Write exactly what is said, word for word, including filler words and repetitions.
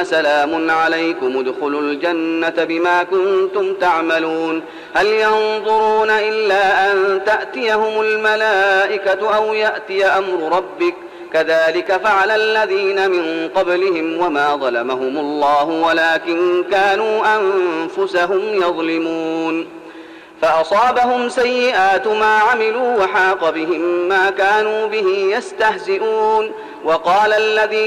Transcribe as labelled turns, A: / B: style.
A: سلام عليكم ادخلوا الجنة بما كنتم تعملون هل ينظرون إلا أن تأتيهم الملائكة أو يأتي أمر ربك كذلك فعل الذين من قبلهم وما ظلمهم الله ولكن كانوا أنفسهم يظلمون فأصابهم سيئات ما عملوا وحاق بهم ما كانوا به يستهزئون وقال الذين